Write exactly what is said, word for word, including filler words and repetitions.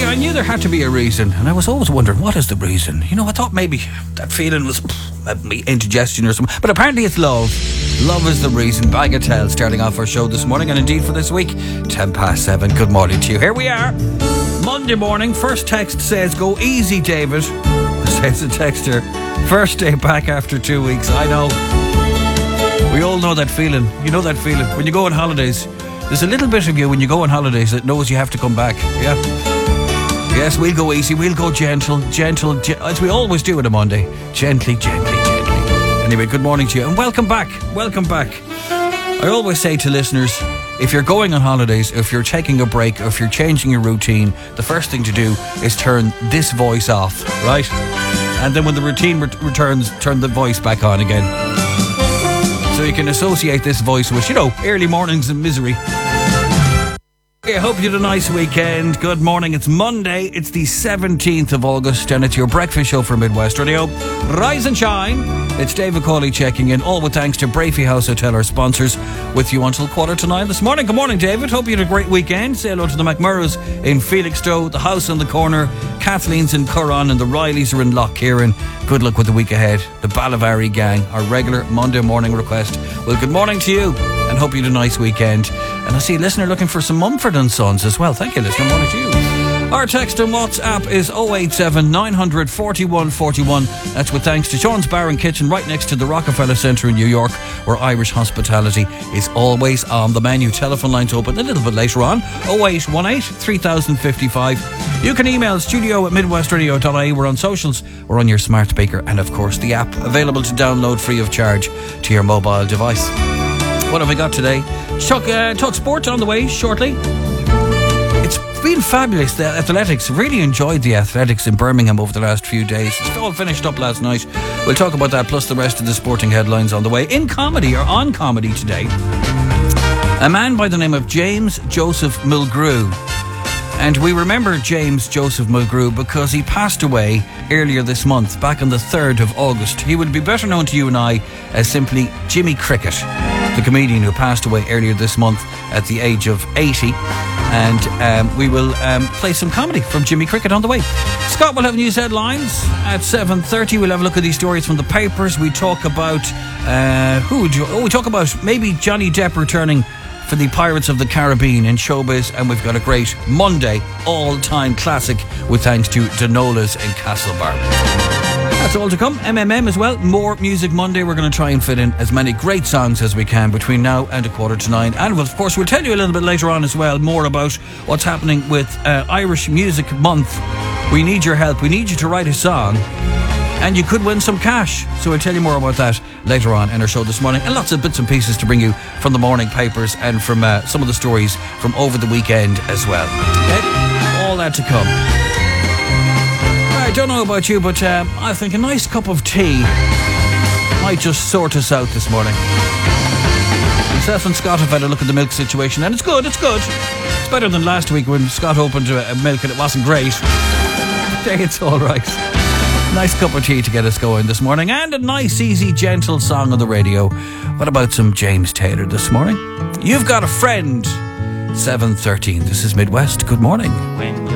I knew there had to be a reason, and I was always wondering, what is the reason? You know, I thought maybe that feeling was pff, indigestion or something, but apparently it's love. Love is the reason. Bagatelle starting off our show this morning, and indeed for this week, ten past seven. Good morning to you. Here we are, Monday morning. First text says, go easy, David. Says the texter. First day back after two weeks. I know. We all know that feeling. You know that feeling when you go on holidays. There's a little bit of you when you go on holidays that knows you have to come back. Yeah. Yes, we'll go easy, we'll go gentle, gentle, ge- as we always do on a Monday. Gently, gently, gently. Anyway, good morning to you and welcome back. Welcome back. I always say to listeners, if you're going on holidays, if you're taking a break, or if you're changing your routine, the first thing to do is turn this voice off, right? And then when the routine re- returns, turn the voice back on again. So you can associate this voice with, you know, early mornings and misery. I hope you had a nice weekend. Good morning. It's Monday. It's the seventeenth of August, and it's your breakfast show for Midwest Radio. Rise and shine. It's David Cawley checking in, all with thanks to Brafey House Hotel, our sponsors, with you until quarter to nine this morning. Good morning, David. Hope you had a great weekend. Say hello to the McMurrows in Felixstowe, the House on the Corner, Kathleen's in Curran, and the Rileys are in Lough Kieran. Good luck with the week ahead. The Balavari gang, our regular Monday morning request. Well, good morning to you, and hope you had a nice weekend. And I see a listener looking for some Mumford and Sons as well. Thank you, listener. Morning to you. Our text and WhatsApp is oh eight seven, nine hundred, forty-one forty-one. That's with thanks to Sean's Bar and Kitchen right next to the Rockefeller Centre in New York, where Irish hospitality is always on the menu. Telephone lines open a little bit later on. oh eight one eight, three thousand fifty-five. You can email studio at midwestradio dot I E. We're on socials, we're on your smart speaker, and of course the app available to download free of charge to your mobile device. What have we got today? Talk, uh, talk sport on the way shortly. It's been fabulous. The athletics, really enjoyed the athletics in Birmingham over the last few days. It's all finished up last night. We'll talk about that plus the rest of the sporting headlines on the way. In comedy, or on comedy today, a man by the name of James Joseph Mulgrew. And we remember James Joseph Mulgrew because he passed away earlier this month, back on the third of August. He would be better known to you and I as simply Jimmy Cricket, the comedian who passed away earlier this month at the age of eighty. And um, we will um, play some comedy from Jimmy Cricket on the way. Scott will have news headlines at seven thirty. We'll have a look at these stories from the papers. We talk about uh, who would you, oh, we talk about maybe Johnny Depp returning for the Pirates of the Caribbean in showbiz, and we've got a great Monday all-time classic with thanks to Donola's in Castlebar. That's all to come. M M M as well. More Music Monday. We're going to try and fit in as many great songs as we can between now and a quarter to nine. And of course, we'll tell you a little bit later on as well more about what's happening with uh, Irish Music Month. We need your help. We need you to write a song, and you could win some cash. So we'll tell you more about that later on in our show this morning, and lots of bits and pieces to bring you from the morning papers and from uh, some of the stories from over the weekend as well. Okay? All that to come. I don't know about you, but um, I think a nice cup of tea might just sort us out this morning. Myself and Scott have had a look at the milk situation, and it's good, it's good. It's better than last week when Scott opened a milk and it wasn't great. Today it's all right. Nice cup of tea to get us going this morning, and a nice, easy, gentle song on the radio. What about some James Taylor this morning? You've got a friend. seven thirteen. This is Midwest. Good morning. When you're